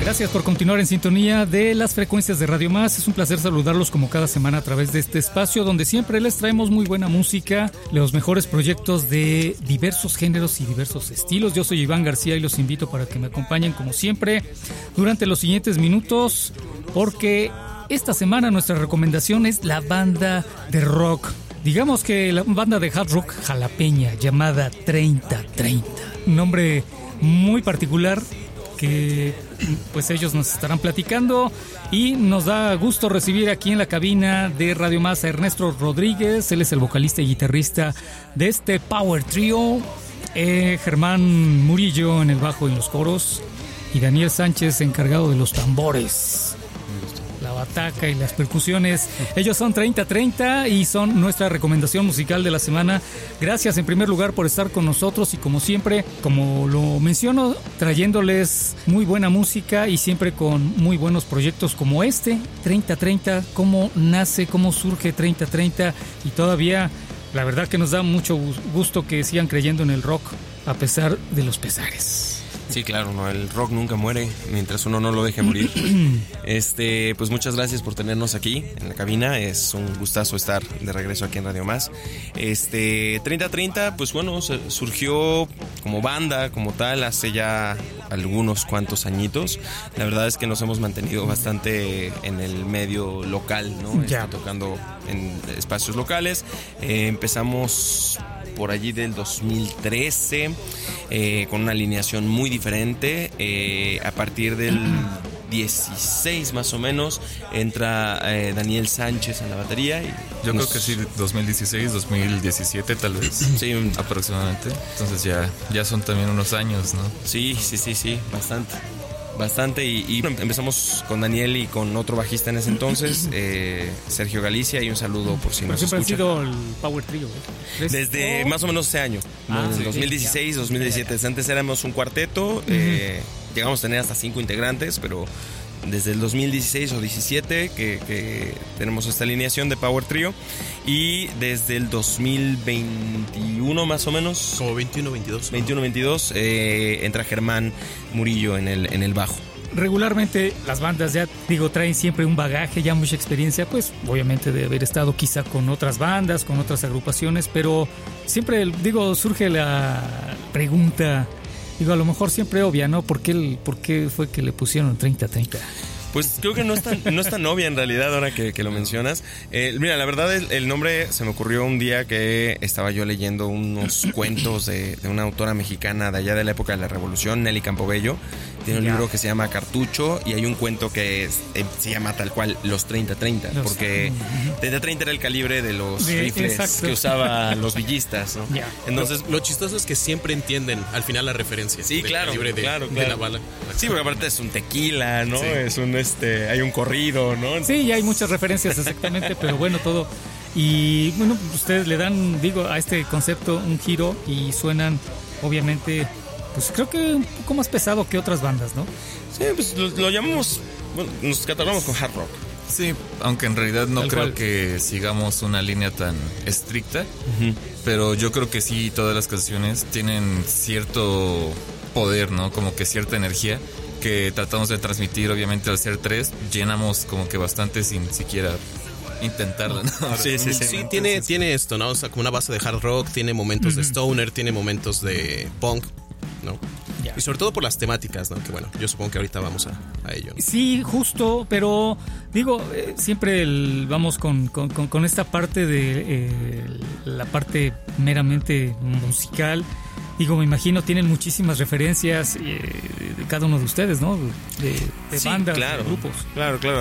Gracias por continuar en sintonía de las frecuencias de Radio Más. Es un placer saludarlos como cada semana a través de este espacio donde siempre les traemos muy buena música, los mejores proyectos de diversos géneros y diversos estilos. Yo soy Iván García y los invito para que me acompañen como siempre durante los siguientes minutos, porque esta semana nuestra recomendación es la banda de rock, digamos que la banda de hard rock jalapeña llamada 3030. Un nombre muy particular que pues ellos nos estarán platicando, y nos da gusto recibir aquí en la cabina de Radio Más a Ernesto Rodríguez. Él es el vocalista y guitarrista de este Power Trio, Germán Murillo en el bajo y los coros, y Daniel Sánchez encargado de los tambores, la bataca y las percusiones. Ellos son 3030 y son nuestra recomendación musical de la semana. Gracias en primer lugar por estar con nosotros y como siempre, como lo menciono, trayéndoles muy buena música y siempre con muy buenos proyectos como este 3030. ¿Cómo nace, cómo surge 3030? Y todavía la verdad que nos da mucho gusto que sigan creyendo en el rock a pesar de los pesares. Sí, claro, no, el rock nunca muere mientras uno no lo deje morir. Pues muchas gracias por tenernos aquí en la cabina. Es un gustazo estar de regreso aquí en Radio Más. 3030, pues bueno, surgió como banda, como tal, hace ya algunos cuantos añitos. La verdad es que nos hemos mantenido bastante en el medio local, ¿no? Tocando en espacios locales. Empezamos por allí del 2013 con una alineación muy diferente. A partir del 16 más o menos entra Daniel Sánchez en la batería. Yo creo que sí, 2016, 2017 tal vez. Sí, aproximadamente. Entonces ya son también unos años, ¿no? Sí, bastante y empezamos con Daniel y con otro bajista en ese entonces, Sergio Galicia, y un saludo por si nos escucha. Siempre han sido el Power Trio, ¿eh? Desde más o menos ese año, 2016, 2017. Antes éramos un cuarteto, llegamos a tener hasta 5 integrantes, pero desde el 2016 o 17 que tenemos esta alineación de Power Trio, y desde el 2021 más o menos, como 21-22 entra Germán Murillo en el bajo. Regularmente las bandas traen siempre un bagaje, ya mucha experiencia, pues obviamente de haber estado quizá con otras bandas, con otras agrupaciones, pero siempre surge la pregunta, a lo mejor siempre obvia, ¿no? ¿Por qué fue que le pusieron 3030? Pues creo que no es tan obvia en realidad ahora que lo mencionas. Mira, la verdad el nombre se me ocurrió un día que estaba yo leyendo unos cuentos de una autora mexicana de allá de la época de la Revolución, Nelly Campobello. Tiene un libro que se llama Cartucho, y hay un cuento que se llama tal cual Los 3030, porque 3030 era el calibre de los rifles que usaban los villistas, ¿no? Entonces, lo chistoso es que siempre entienden al final la referencia. Sí, claro, de la bala. Sí, porque aparte es un tequila, ¿no? Sí. Es hay un corrido, ¿no? Sí, y hay muchas referencias exactamente, pero bueno, todo. Y bueno, ustedes le dan, a este concepto un giro y suenan, obviamente, pues creo que un poco más pesado que otras bandas, ¿no? Sí, pues lo llamamos, nos catalogamos con hard rock. Sí, aunque en realidad no creo que sigamos una línea tan estricta, pero yo creo que sí, todas las canciones tienen cierto poder, ¿no? Como que cierta energía que tratamos de transmitir. Obviamente al ser 3 llenamos como que bastante sin siquiera intentarlo, ¿no? Sí, tiene esto, ¿no? O sea, como una base de hard rock, tiene momentos de stoner, tiene momentos de punk, ¿no? Y sobre todo por las temáticas, ¿no? Que bueno, yo supongo que ahorita vamos a ello, ¿no? Sí, justo, pero siempre vamos con esta parte de la parte meramente musical. Me imagino tienen muchísimas referencias de cada uno de ustedes, ¿no? De bandas, de grupos. Claro.